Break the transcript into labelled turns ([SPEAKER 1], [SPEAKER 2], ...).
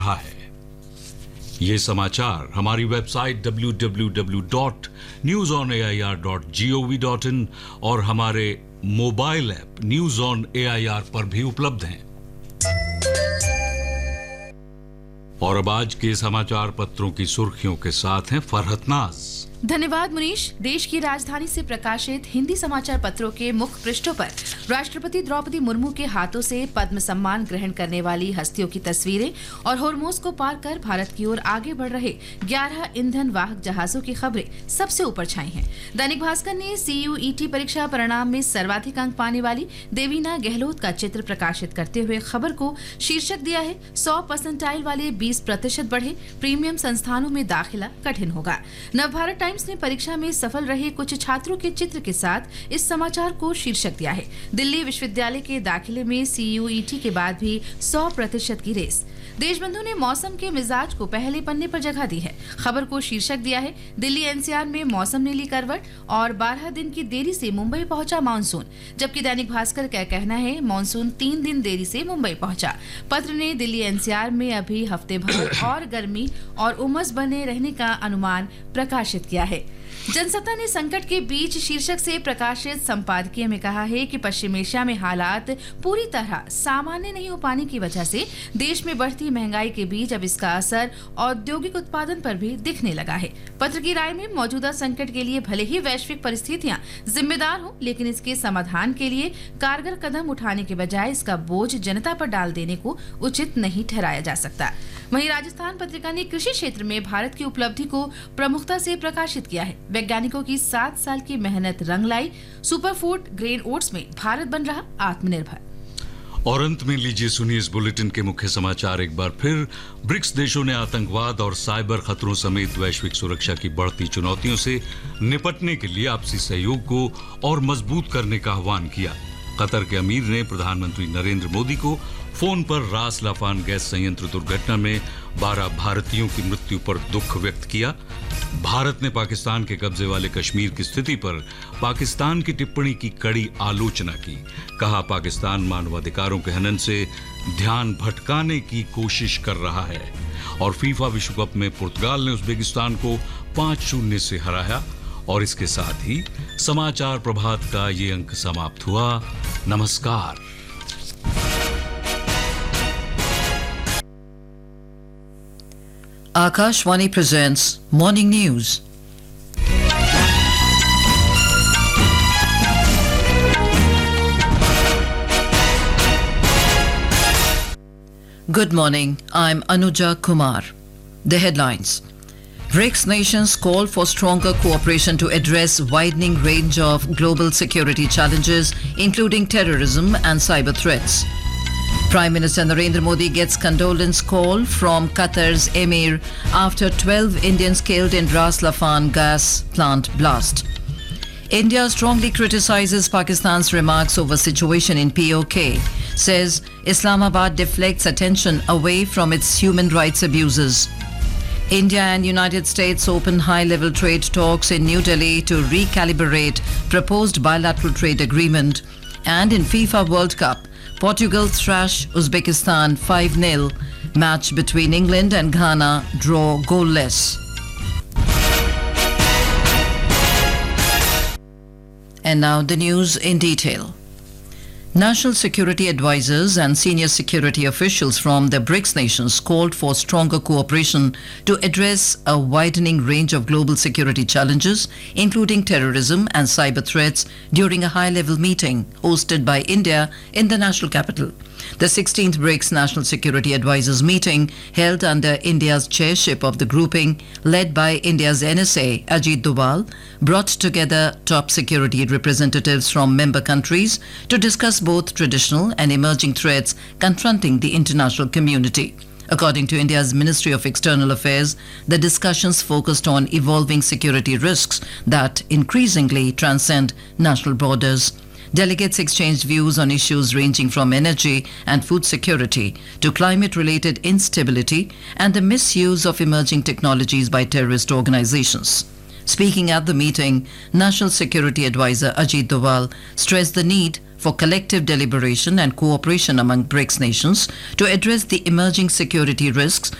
[SPEAKER 1] रहा है। ये समाचार हमारी वेबसाइट www.newsonair.gov.in और हमारे mobile app news on AIR पर भी उपलब्ध हैं। और अब आज के समाचार पत्रों की सुर्खियों के साथ हैं फरहत नाज।
[SPEAKER 2] धन्यवाद मुनीश। देश की राजधानी से प्रकाशित हिंदी समाचार पत्रों के मुख्य पृष्ठों पर राष्ट्रपति द्रौपदी मुर्मू के हाथों से पद्म सम्मान ग्रहण करने वाली हस्तियों की तस्वीरें और होर्मुज को पार कर भारत की ओर आगे बढ़ रहे 11 ईंधन वाहक जहाजों की खबरें सबसे ऊपर छाई हैं। दैनिक भास्कर ने CUET परीक्षा परिणाम में सर्वाधिक अंक पाने वाली देवीना गहलोत का चित्र प्रकाशित करते हुए खबर को शीर्षक दिया है 100 परसेंटाइल वाले 20% बढ़े, प्रीमियम संस्थानों में दाखिला कठिन होगा। नवभारत टाइम्स ने परीक्षा में सफल रहे कुछ छात्रों के चित्र के साथ इस समाचार को शीर्षक दिया है दिल्ली विश्वविद्यालय के दाखिले में CUET के बाद भी 100% की रेस। देशबंधु ने मौसम के मिजाज को पहले पन्ने पर जगह दी है। खबर को शीर्षक दिया है दिल्ली NCR में मौसम ने ली करवट और 12 दिन की देरी से मुंबई पहुंचा मानसून। जबकि दैनिक भास्कर का कहना है मानसून 3 दिन देरी से मुंबई पहुंचा। पत्र ने दिल्ली NCR में अभी हफ्ते भर और गर्मी और उमस बने रहने का अनुमान प्रकाशित किया है। जनसत्ता ने संकट के बीच शीर्षक से प्रकाशित संपादकीय में कहा है कि पश्चिम एशिया में हालात पूरी तरह सामान्य नहीं हो पाने की वजह से देश में बढ़ती महंगाई के बीच अब इसका असर औद्योगिक उत्पादन पर भी दिखने लगा है। पत्र की राय में मौजूदा संकट के लिए भले ही वैश्विक परिस्थितियां जिम्मेदार हो, लेकिन इसके समाधान के लिए कारगर कदम उठाने के बजाय इसका बोझ जनता पर डाल देने को उचित नहीं ठहराया जा सकता। वहीं राजस्थान पत्रिका ने कृषि क्षेत्र में भारत की उपलब्धि को प्रमुखता से प्रकाशित किया है। वैज्ञानिकों की 7 साल की मेहनत रंग लाई, सुपर फूड ग्रेन ओट्स में भारत बन रहा आत्मनिर्भर।
[SPEAKER 1] और अंत में लीजिए सुनिए इस बुलेटिन के मुख्य समाचार एक बार फिर। ब्रिक्स देशों ने आतंकवाद और साइबर खतरों समेत वैश्विक सुरक्षा की बढ़ती चुनौतियों से निपटने के लिए आपसी सहयोग को और मजबूत करने का आह्वान किया। कतर के अमीर ने प्रधानमंत्री नरेंद्र मोदी को फोन पर रास लाफान गैस संयंत्र दुर्घटना में 12 भारतीयों की मृत्यु पर दुख व्यक्त किया। भारत ने पाकिस्तान के कब्जे वाले कश्मीर की स्थिति पर पाकिस्तान की टिप्पणी की कड़ी आलोचना की। कहा पाकिस्तान मानवाधिकारों के हनन से ध्यान भटकाने की कोशिश कर रहा है। और फीफा विश्व कप में पुर्तगाल ने उज्बेकिस्तान को 5-0 से हराया। और इसके साथ ही समाचार प्रभात का ये अंक समाप्त हुआ। नमस्कार।
[SPEAKER 3] Akashvani presents Morning News. Good morning, I'm Anuja Kumar. The headlines. BRICS nations call for stronger cooperation to address widening range of global security challenges, including terrorism and cyber threats. Prime Minister Narendra Modi gets condolence call from Qatar's Emir after 12 Indians killed in Ras Laffan gas plant blast. India strongly criticizes Pakistan's remarks over situation in POK, says Islamabad deflects attention away from its human rights abuses. India and United States open high-level trade talks in New Delhi to recalibrate proposed bilateral trade agreement. And in FIFA World Cup, Portugal thrash Uzbekistan 5-0. Match between England and Ghana draw goalless. And now the news in detail. National security advisors and senior security officials from the BRICS nations called for stronger cooperation to address a widening range of global security challenges, including terrorism and cyber threats, during a high-level meeting hosted by India in the national capital. The 16th BRICS National Security Advisors meeting, held under India's chairship of the grouping, led by India's NSA, Ajit Doval, brought together top security representatives from member countries to discuss both traditional and emerging threats confronting the international community. According to India's Ministry of External Affairs, the discussions focused on evolving security risks that increasingly transcend national borders. Delegates exchanged views on issues ranging from energy and food security to climate-related instability and the misuse of emerging technologies by terrorist organizations. Speaking at the meeting, National Security Advisor Ajit Doval stressed the need for collective deliberation and cooperation among BRICS nations to address the emerging security risks